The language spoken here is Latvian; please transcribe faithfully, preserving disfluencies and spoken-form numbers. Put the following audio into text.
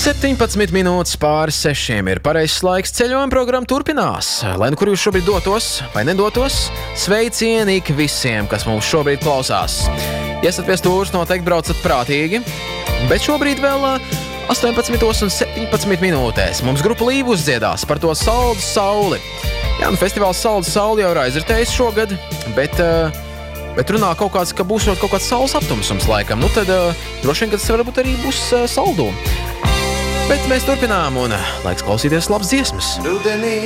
septiņpadsmit minūtes pāri sešiem ir pareizs laiks. Ceļojuma programma turpinās. Lai nu kur jūs šobrīd dotos vai nedotos, sveicieni ik visiem, kas mums šobrīd klausās. Ja esat pie stūres, noteikti braucat prātīgi, bet šobrīd vēl astoņpadsmit un septiņpadsmit minūtēs mums grupa Līva uzdziedās par to Saldu sauli. Jā, nu festivāls Saldu sauli jau ir aizritējis šogad, bet, bet runā kaut kāds, ka būs kaut kāds saules aptumsums laikam. Nu tad droši vien, ka tas varbūt arī būs saldu. Bet mēs turpinām un laiks klausīties labas dziesmas.